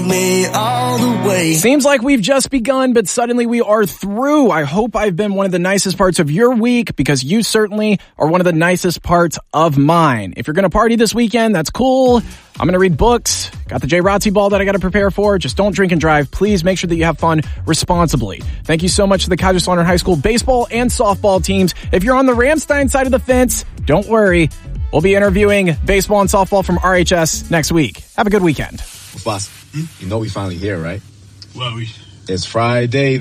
Me all the way. Seems like we've just begun, but suddenly we are through. I hope I've been one of the nicest parts of your week, because you certainly are one of the nicest parts of mine. If you're going to party this weekend, that's cool. I'm going to read books. Got the JROTC ball that I got to prepare for. Just don't drink and drive. Please make sure that you have fun responsibly. Thank you so much to the Kaiser Slautern High School baseball and softball teams. If you're on the Ramstein side of the fence, don't worry. We'll be interviewing baseball and softball from RHS next week. Have a good weekend. Boss, you know we finally here, right? Well, It's Friday.